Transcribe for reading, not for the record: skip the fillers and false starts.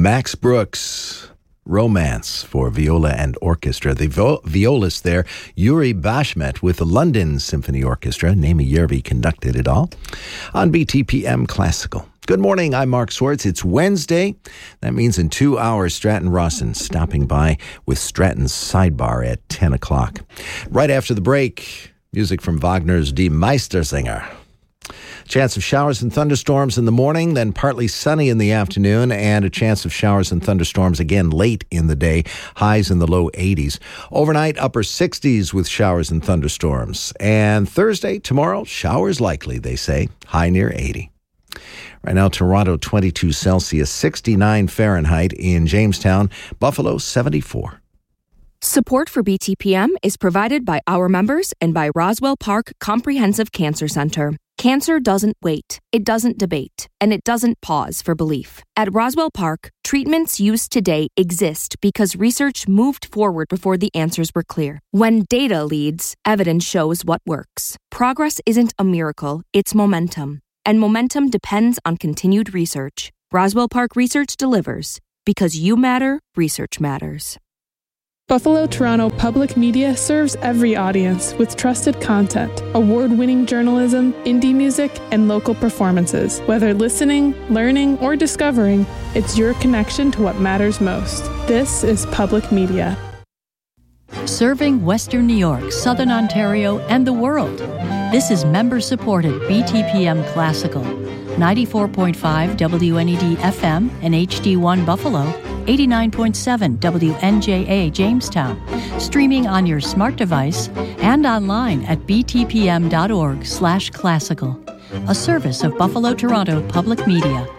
Max Brooks, Romance for Viola and Orchestra. The violist there, Yuri Bashmet, with the London Symphony Orchestra. Naomi Yerby conducted it all on BTPM Classical. Good morning, I'm Mark Swartz. It's Wednesday. That means in 2 hours, Stratton Rawson stopping by with Stratton's Sidebar at 10 o'clock. Right after the break, music from Wagner's Die Meistersinger. Chance of showers and thunderstorms in the morning, then partly sunny in the afternoon, and a chance of showers and thunderstorms again late in the day, highs in the low 80s. Overnight, upper 60s with showers and thunderstorms. And Thursday, tomorrow, showers likely, they say, high near 80. Right now, Toronto, 22 Celsius, 69 Fahrenheit. In Jamestown, Buffalo, 74. Support for BTPM is provided by our members and by Roswell Park Comprehensive Cancer Center. Cancer doesn't wait, it doesn't debate, and it doesn't pause for belief. At Roswell Park, treatments used today exist because research moved forward before the answers were clear. When data leads, evidence shows what works. Progress isn't a miracle, it's momentum. And momentum depends on continued research. Roswell Park Research delivers. Because you matter, research matters. Buffalo Toronto Public Media serves every audience with trusted content, award-winning journalism, indie music, and local performances. Whether listening, learning, or discovering, it's your connection to what matters most. This is Public Media. Serving Western New York, Southern Ontario, and the world. This is member-supported BTPM Classical. 94.5 WNED FM and HD1 Buffalo, 89.7 WNJA Jamestown, streaming on your smart device and online at btpm.org/classical, a service of Buffalo Toronto Public Media.